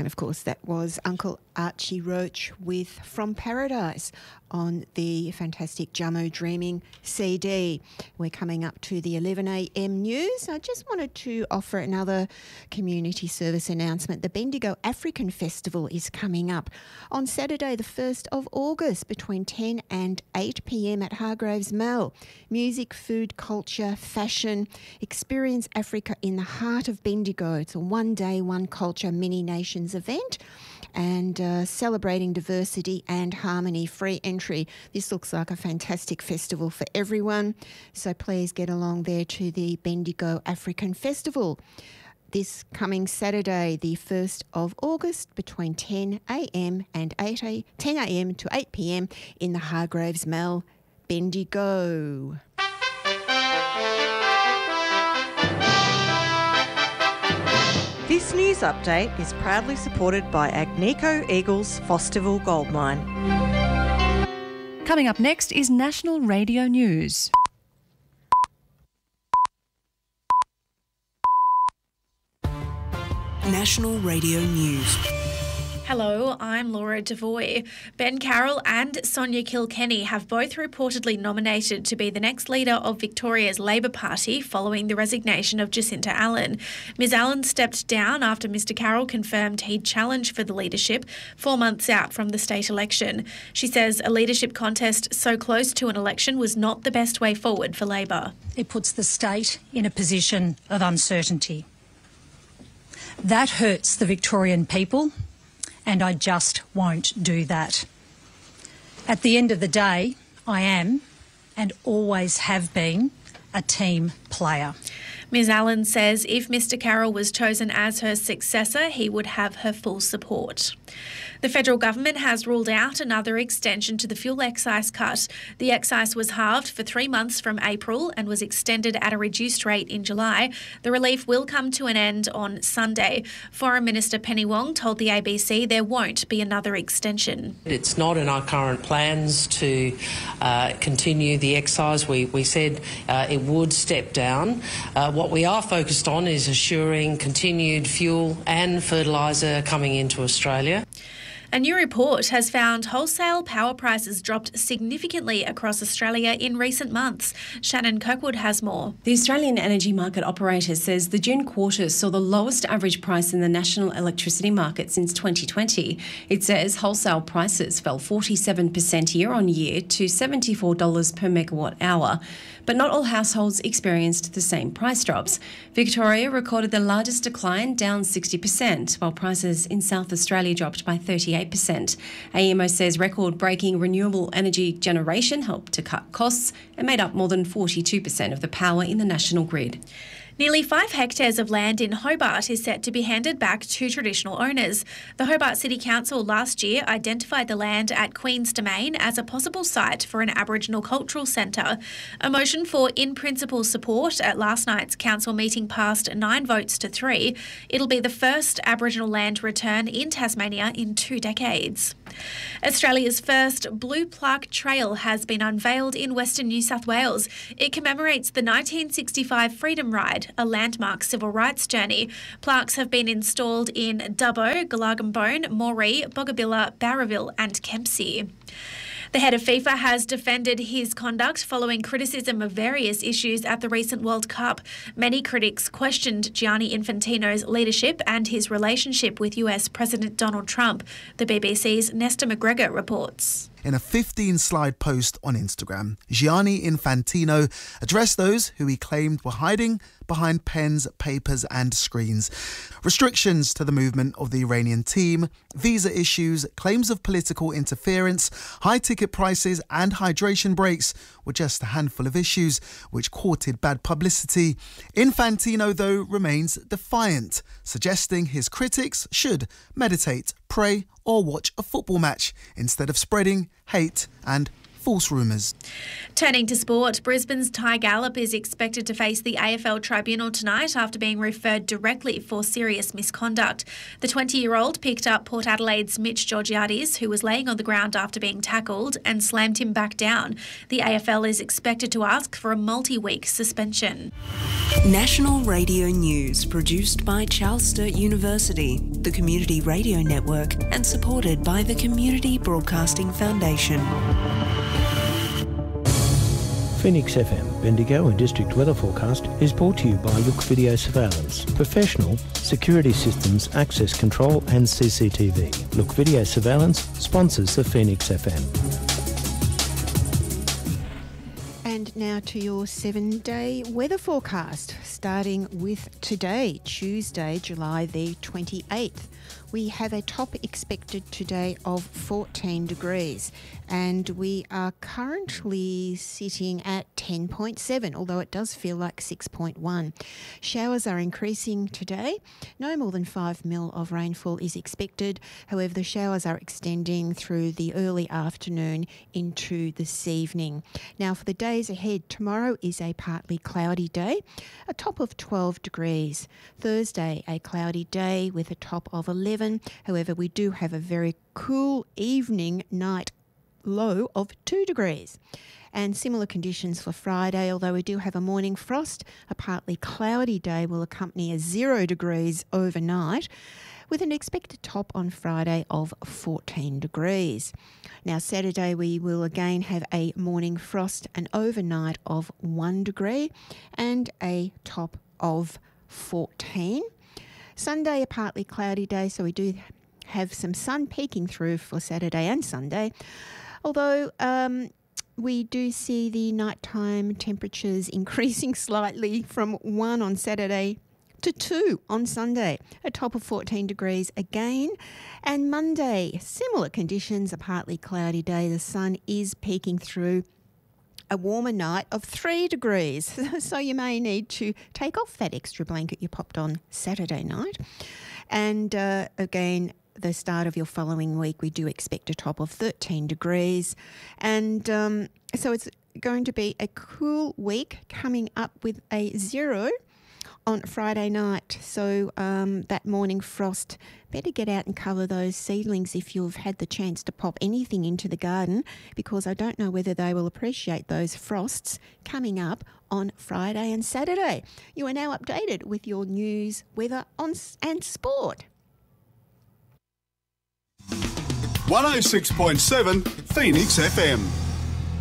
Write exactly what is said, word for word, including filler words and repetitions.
And of course, that was Uncle Archie Roach with From Paradise on the fantastic Jummo Dreaming C D. We're coming up to the eleven a m news. I just wanted to offer another community service announcement. The Bendigo African Festival is coming up on Saturday, the first of August, between ten and eight p m at Hargraves Mall. Music, food, culture, fashion. Experience Africa in the heart of Bendigo. It's a one-day, one-culture, mini-nations event, and uh, celebrating diversity and harmony. Free entry. This looks like a fantastic festival for everyone, so please get along there to the Bendigo African Festival this coming Saturday, the first of August, between ten a m and eight a ten a m to eight p m in the Hargraves Mall, Bendigo. This news update is proudly supported by Agnico Eagles Fosterville Gold Mine. Coming up next is National Radio News. National Radio News. Hello, I'm Laura Devoy. Ben Carroll and Sonia Kilkenny have both reportedly nominated to be the next leader of Victoria's Labor Party following the resignation of Jacinta Allen. Miz Allen stepped down after Mr Carroll confirmed he'd challenge for the leadership four months out from the state election. She says a leadership contest so close to an election was not the best way forward for Labor. It puts the state in a position of uncertainty. That hurts the Victorian people, and I just won't do that. At the end of the day, I am, and always have been, a team player. Miz Allen says if Mr Carroll was chosen as her successor, he would have her full support. The federal government has ruled out another extension to the fuel excise cut. The excise was halved for three months from April and was extended at a reduced rate in July. The relief will come to an end on Sunday. Foreign Minister Penny Wong told the A B C there won't be another extension. It's not in our current plans to uh, continue the excise. We, we said uh, it would step down. Uh, what we are focused on is assuring continued fuel and fertiliser coming into Australia. A new report has found wholesale power prices dropped significantly across Australia in recent months. Shannon Kirkwood has more. The Australian Energy Market Operator says the June quarter saw the lowest average price in the national electricity market since twenty twenty. It says wholesale prices fell forty-seven percent year on year to seventy-four dollars per megawatt hour. But not all households experienced the same price drops. Victoria recorded the largest decline, down sixty percent, while prices in South Australia dropped by thirty-eight percent. A E M O says record-breaking renewable energy generation helped to cut costs and made up more than forty-two percent of the power in the national grid. Nearly five hectares of land in Hobart is set to be handed back to traditional owners. The Hobart City Council last year identified the land at Queen's Domain as a possible site for an Aboriginal cultural centre. A motion for in-principle support at last night's council meeting passed nine votes to three. It'll be the first Aboriginal land return in Tasmania in two decades. Australia's first Blue Plaque Trail has been unveiled in Western New South Wales. It commemorates the nineteen sixty-five Freedom Ride, a landmark civil rights journey. Plaques have been installed in Dubbo, Gallargambone, Moree, Bogabilla, Barraville and Kempsey. The head of FIFA has defended his conduct following criticism of various issues at the recent World Cup. Many critics questioned Gianni Infantino's leadership and his relationship with U S President Donald Trump. The B B C's Nesta McGregor reports. In a fifteen-slide post on Instagram, Gianni Infantino addressed those who he claimed were hiding behind pens, papers and screens. Restrictions to the movement of the Iranian team, visa issues, claims of political interference, high ticket prices and hydration breaks were just a handful of issues which courted bad publicity. Infantino, though, remains defiant, suggesting his critics should meditate, pray or watch a football match instead of spreading hate and false rumours. Turning to sport, Brisbane's Ty Gallop is expected to face the A F L tribunal tonight after being referred directly for serious misconduct. The twenty-year-old picked up Port Adelaide's Mitch Georgiades, who was laying on the ground after being tackled, and slammed him back down. The A F L is expected to ask for a multi-week suspension. National Radio News, produced by Charles Sturt University, the Community Radio Network, and supported by the Community Broadcasting Foundation. Phoenix F M, Bendigo and District Weather Forecast is brought to you by Look Video Surveillance. Professional, security systems, access control and C C T V. Look Video Surveillance sponsors the Phoenix F M. And now to your seven-day weather forecast, starting with today, Tuesday, July the twenty-eighth. We have a top expected today of fourteen degrees, and we are currently sitting at ten point seven, although it does feel like six point one. Showers are increasing today. No more than five mil of rainfall is expected. However, the showers are extending through the early afternoon into this evening. Now, for the days ahead, tomorrow is a partly cloudy day, a top of twelve degrees. Thursday, a cloudy day with a top of eleven. However, we do have a very cool evening night low of two degrees. And similar conditions for Friday, although we do have a morning frost. A partly cloudy day will accompany a zero degrees overnight, with an expected top on Friday of fourteen degrees. Now, Saturday we will again have a morning frost, an overnight of one degree, and a top of fourteen. Sunday, a partly cloudy day, so we do have some sun peeking through for Saturday and Sunday, although um, we do see the nighttime temperatures increasing slightly from one on Saturday to two on Sunday, a top of fourteen degrees again. And Monday, similar conditions, a partly cloudy day. The sun is peeking through, a warmer night of three degrees. So you may need to take off that extra blanket you popped on Saturday night. And uh, again, the start of your following week, we do expect a top of thirteen degrees. And um, so it's going to be a cool week, coming up with a zero on Friday night. So um, that morning frost, better get out and cover those seedlings if you've had the chance to pop anything into the garden, because I don't know whether they will appreciate those frosts coming up on Friday and Saturday. You are now updated with your news, weather on and sport. one oh six point seven Phoenix F M.